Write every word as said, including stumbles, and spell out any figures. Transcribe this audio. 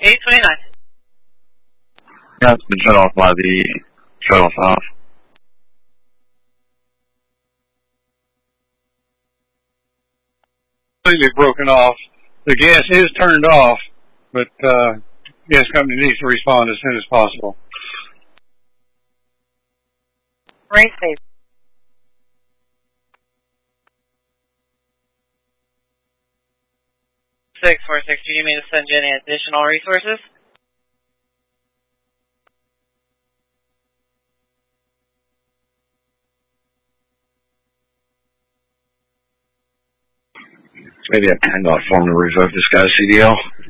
eight twenty-nine. Yeah, it's been shut off by the shuttle off. Completely broken off. The gas is turned off, but uh, gas company needs to respond as soon as possible. Race safe. six four six, do you need me to send you any additional resources? Maybe I can not form to revoke this guy's C D L.